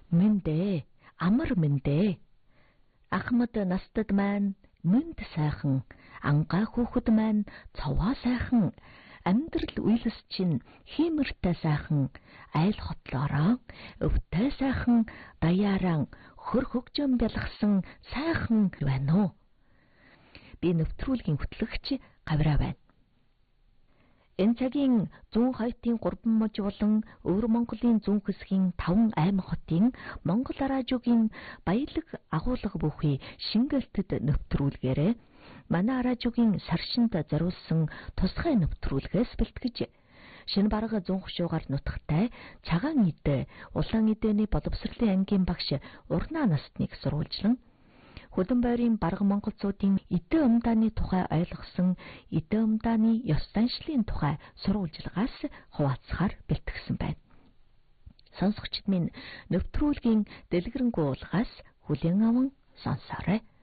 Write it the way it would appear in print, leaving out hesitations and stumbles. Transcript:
Мэндэ, амар мэндэ. Ахмад настад маань мэнд сайхан, ангаа хүүхэд маань цовоо сайхан, амьдрал үйлс чинь хиймэртэй сайхан, айл хотлоороо өвтэй сайхан, даяаран хөр хөгжөн бялгсан сайхан байна уу? Би нэвтрүүлгийн хөтлөгч Гавраа байна. Энэ цагийн зүүн хойдын 3 мужи болон өвөр Монголын зүүн хэсгийн 5 аймаг хотын Монгол араажуугийн баялаг агуулга бүхий шингэлтэд нэвтрүүлгээрээ манай араажуугийн саршинд зориулсан тусгай нэвтрүүлгээс бэлтгэж шинэ бараг зүүн хушуугаар нутагтай цагаан идэ улаан идэний боловсролын ангийн багш Урнаа настныг сурвалжлан Хөдөн байрын бараг монголчуудын идэ умдааны тухай ойлгосон идэ умдааны ёс заншлын тухай сурвалжлагаас хуваалцахаар бэлтгэсэн байна. Сонсогчид минь нэвтрүүлгийн дэлгэрэнгүй уулгаас хүлээн аван сонсоорой.